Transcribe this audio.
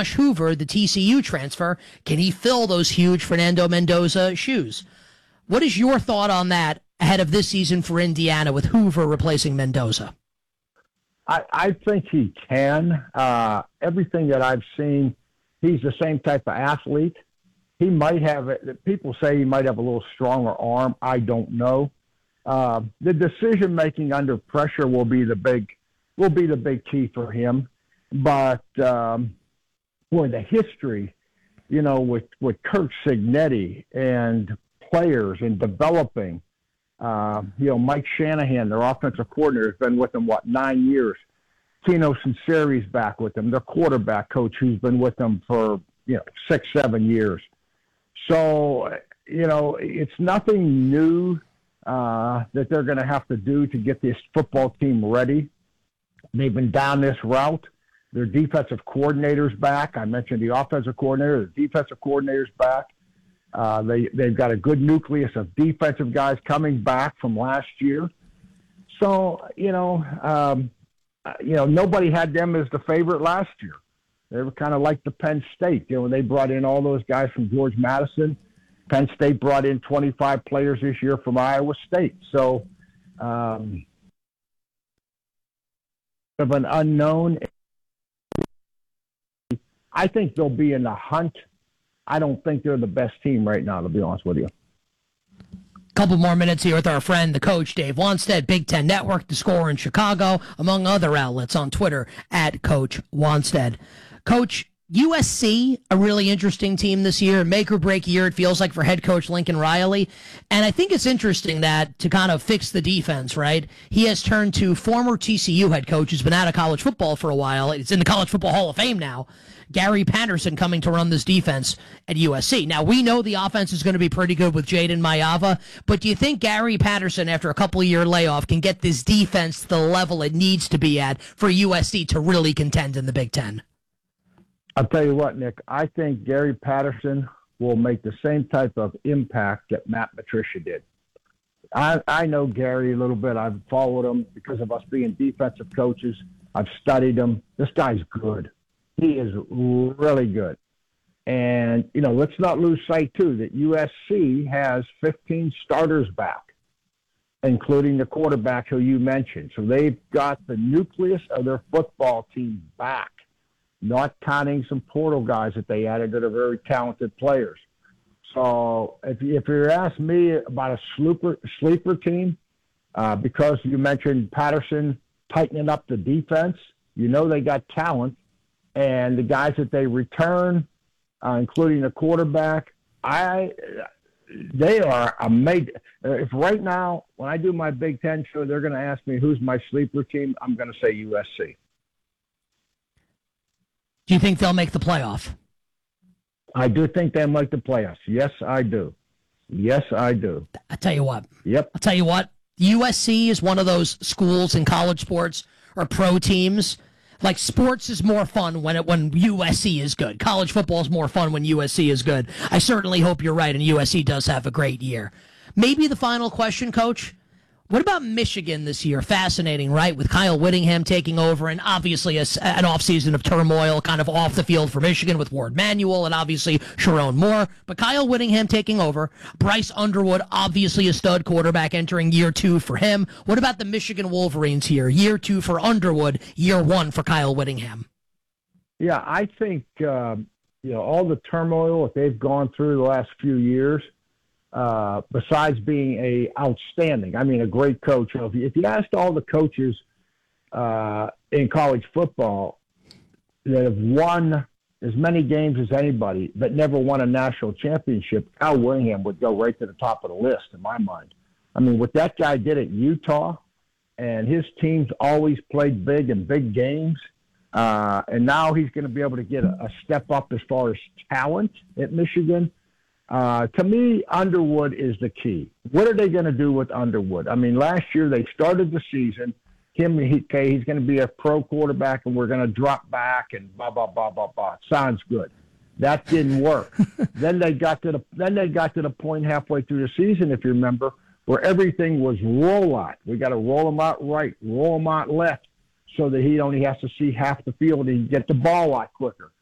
Josh Hoover, the TCU transfer, can he fill those huge Fernando Mendoza shoes? What is your thought on that ahead of this season for Indiana with Hoover replacing Mendoza? I think he can. Everything that I've seen, he's the same type of athlete. He might have – people say he might have a little stronger arm. I don't know. The decision-making under pressure will be the big key for him. But, boy, the history, with Kirk Cignetti and players and developing, Mike Shanahan, their offensive coordinator, has been with them, 9 years. Tino Sinceri's back with them, their quarterback coach who's been with them for, 6-7 years. So, it's nothing new that they're going to have to do to get this football team ready. They've been down this route. Their defensive coordinator's back. I mentioned the offensive coordinator. The defensive coordinator's back. They've got a good nucleus of defensive guys coming back from last year. So, nobody had them as the favorite last year. They were kind of like the Penn State. They brought in all those guys from George Madison. Penn State brought in 25 players this year from Iowa State. So, of an unknown, I think they'll be in the hunt. I don't think they're the best team right now, to be honest with you. Couple more minutes here with our friend, the coach, Dave Wannstedt, Big Ten Network, The Score in Chicago, among other outlets on Twitter, at Coach Wannstedt. Coach, USC, a really interesting team this year, make or break year, it feels like, for head coach Lincoln Riley. And I think it's interesting that to kind of fix the defense, right, he has turned to former TCU head coach who's been out of college football for a while. It's in the College Football Hall of Fame now. Gary Patterson coming to run this defense at USC. Now, we know the offense is going to be pretty good with Jaden Mayava, but do you think Gary Patterson, after a couple-year layoff, can get this defense to the level it needs to be at for USC to really contend in the Big Ten? I'll tell you what, Nick, I think Gary Patterson will make the same type of impact that Matt Patricia did. I know Gary a little bit. I've followed him because of us being defensive coaches. I've studied him. This guy's good. He is really good. And, let's not lose sight, too, that USC has 15 starters back, including the quarterback who you mentioned. So they've got the nucleus of their football team back, not counting some portal guys that they added that are very talented players. So if you're asking me about a sleeper team, because you mentioned Patterson tightening up the defense, they got talent. And the guys that they return, including the quarterback, they are amazing. If right now, when I do my Big Ten show, they're going to ask me who's my sleeper team, I'm going to say USC. Do you think they'll make the playoff? I do think they'll make the playoffs. Yes, I do. Yes, I do. I'll tell you what. Yep. I'll tell you what. USC is one of those schools in college sports or pro teams. Like, sports is more fun when USC is good. College football is more fun when USC is good. I certainly hope you're right, and USC does have a great year. Maybe the final question, Coach. What about Michigan this year? Fascinating, right? With Kyle Whittingham taking over, and obviously an offseason of turmoil kind of off the field for Michigan with Ward Manuel and obviously Sharon Moore. But Kyle Whittingham taking over. Bryce Underwood, obviously a stud quarterback, entering year 2 for him. What about the Michigan Wolverines here? Year 2 for Underwood, year 1 for Kyle Whittingham. Yeah, I think, all the turmoil that they've gone through the last few years, besides being a great coach. If you asked all the coaches in college football that have won as many games as anybody but never won a national championship, Kyle Whittingham would go right to the top of the list in my mind. I mean, what that guy did at Utah, and his teams always played big in big games, and now he's going to be able to get a step up as far as talent at Michigan. To me, Underwood is the key. What are they going to do with Underwood? I mean, last year they started the season. He's going to be a pro quarterback, and we're going to drop back and blah blah blah blah blah. Sounds good. That didn't work. Then they got to the point halfway through the season, if you remember, where everything was roll out. We got to roll him out right, roll him out left, so that he only has to see half the field and he can get the ball out quicker.